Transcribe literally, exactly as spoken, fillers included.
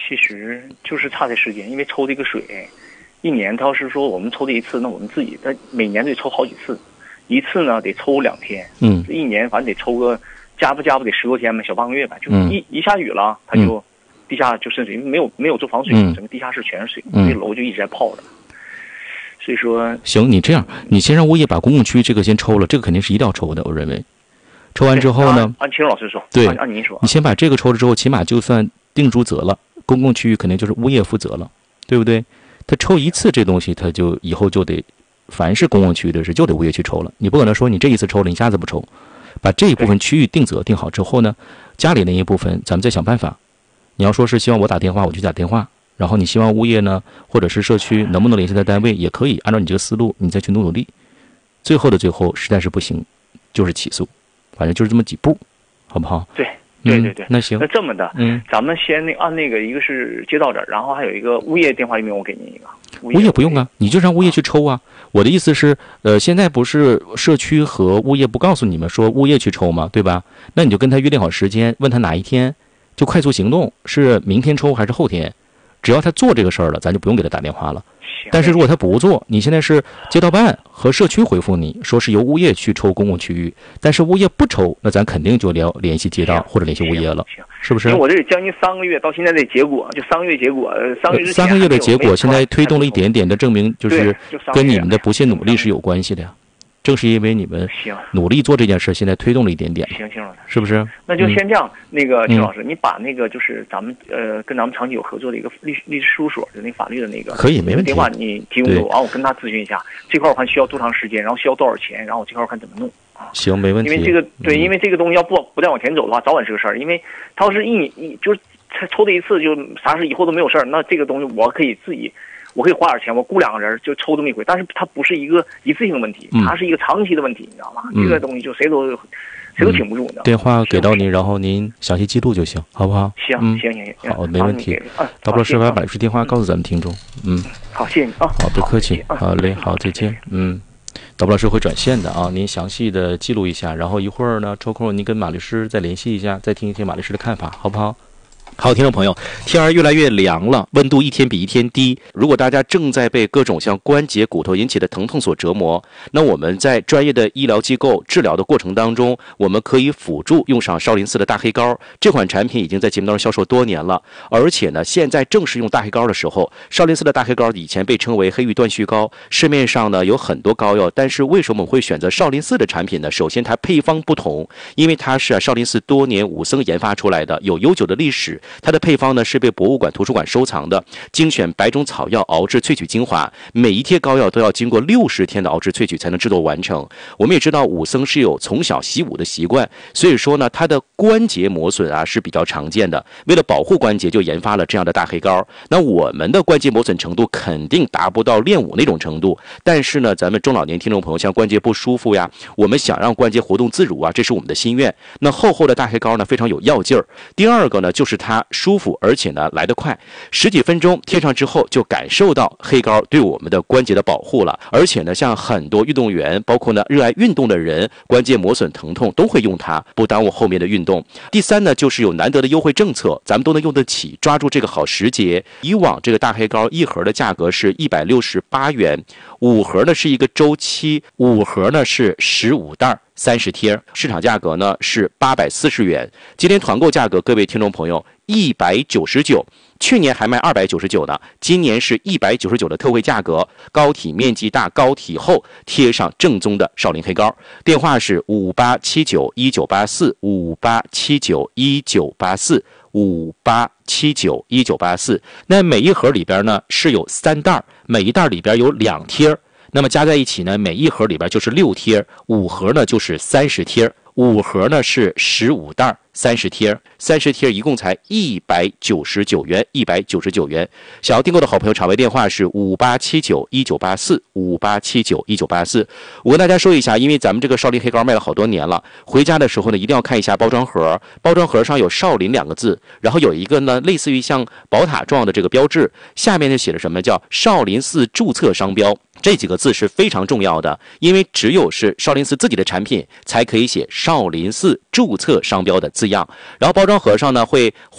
其实就是差这时间，因为抽这个水，一年他要是说我们抽这一次，那我们自己他每年得抽好几次，一次呢得抽两天， 嗯， 一年反正得抽个加不加不得十多天吧，小半个月吧，就一、嗯、一下雨了，它就、嗯、地下就渗水，没有没有做防水，嗯、整个地下室全是水，嗯、这楼就一直在泡着。所以说， 行，你这样，你先让物业把公共区这个先抽了，这个肯定是一定要抽的，我认为。抽完之后呢， 按按秦老师说， 对， 按按您说， 你先把这个抽了之后，起码就算定诸责了，公共区域肯定就是物业负责了，对不对？他抽一次这东西，他就以后就得，凡是公共区域的事就得物业去抽了，你不可能说你这一次抽了，你下次不抽。把这一部分区域定责定好之后呢，家里那一部分咱们再想办法。你要说是希望我打电话，我就打电话，然后你希望物业呢，或者是社区能不能联系在单位，也可以按照你这个思路，你再去努努力。最后的最后，实在是不行，就是起诉。反正就是这么几步，好不好？ 对，对对对。 嗯、那行， 那这么的， 嗯， 咱们先那按那个，一个是接到这儿，然后还有一个物业电话，一名我给您一个。 物业不用啊，你就让物业去抽啊。我的意思是，呃，现在不是社区和物业不告诉你们说物业去抽吗？对吧？那你就跟他约定好时间，问他哪一天就快速行动，是明天抽还是后天？只要他做这个事儿了，咱就不用给他打电话了。但是如果他不做，你现在是街道办和社区回复你说是由物业去抽公共区域，但是物业不抽，那咱肯定就联联系街道或者联系物业了，是不是？ 因为我这里将近三个月，到现在的结果就三个月结果，三个月之前三个月的结果，现在推动了一点点的证明，就是跟你们的不懈努力是有关系的呀。正是因为你们努力做这件事，现在推动了一点点， 行行了， 是不是？ 那就先这样。嗯、那个秦老师，嗯、你把那个就是咱们呃跟咱们长期有合作的一个律律师事务所的那法律的那个可以没问题电话，你提供给我，然后我跟他咨询一下这块，我看需要多长时间，然后需要多少钱，然后我这块我看怎么弄啊？ 行，没问题。 因为这个对，因为这个东西要不不再往前走的话，早晚是个事儿。因为他要是一一就是抽这一次就啥事以后都没有事儿，那这个东西我可以自己。我可以花点钱，我雇两个人就抽这么一回，但是它不是一个一次性的问题，它是一个长期的问题，你知道吗？嗯、这个东西就谁都谁都挺不住，你知道吗？ 电话给到您，然后您详细记录就行，好不好？ 行，嗯、行行行， 好，没问题。大不了是把把律师电话告诉咱们听众，嗯， 好，谢谢你啊， 好，不客气，好嘞，好，再见，嗯。大不了是会转线的啊，您详细的记录一下，然后一会儿呢抽空您跟马律师再联系一下，再听一听马律师的看法，好不好？好，听众朋友，天儿越来越凉了，温度一天比一天低。如果大家正在被各种像关节、骨头引起的疼痛所折磨，那我们在专业的医疗机构治疗的过程当中，我们可以辅助用上少林寺的大黑膏。这款产品已经在节目当中销售多年了，而且呢，现在正是用大黑膏的时候。少林寺的大黑膏以前被称为黑玉断续膏，市面上呢有很多膏药，但是为什么我们会选择少林寺的产品呢？首先，它配方不同，因为它是少林寺多年武僧研发出来的，有悠久的历史。它的配方呢是被博物馆、图书馆收藏的，精选百种草药熬制萃取精华，每一贴膏药都要经过六十天的熬制萃取才能制作完成。我们也知道武僧是有从小习武的习惯，所以说呢，它的关节磨损啊是比较常见的。为了保护关节，就研发了这样的大黑膏。那我们的关节磨损程度肯定达不到练武那种程度，但是呢，咱们中老年听众朋友像关节不舒服呀，我们想让关节活动自如啊，这是我们的心愿。那厚厚的大黑膏呢，非常有药劲儿。第二个呢，就是它舒服，而且呢来得快，十几分钟贴上之后就感受到黑膏对我们的关节的保护了。而且呢，像很多运动员，包括呢热爱运动的人，关节磨损疼痛都会用它，不耽误后面的运动。第三呢，就是有难得的优惠政策，咱们都能用得起，抓住这个好时节。以往这个大黑膏一盒的价格是一百六十八元，五盒呢是一个周期，五盒呢是十五袋。三十贴，市场价格呢是八百四十元，今天团购价格，各位听众朋友一百九十九，去年还卖二百九十九呢，今年是一百九十九的特惠价格，膏体面积大，膏体厚，贴上正宗的少林黑膏。电话是五八七九一九八四五八七九一九八四五八七九一九八四。那每一盒里边呢是有三袋，每一袋里边有两贴。那么加在一起呢，每一盒里边就是六贴，五盒呢就是三十贴，五盒呢是十五袋，三十贴，三十贴一共才一百九十九元，一百九十九元。想要订购的好朋友，场外电话是五八七九一九八四五八七九一九八四。我跟大家说一下，因为咱们这个少林黑膏卖了好多年了，回家的时候呢，一定要看一下包装盒，包装盒上有少林两个字，然后有一个呢类似于像宝塔状的这个标志，下面就写了什么叫少林寺注册商标。这几个字是非常重要的，因为只有是少林寺自己的产品才可以写少林寺注册商标的字样。然后包装盒上呢会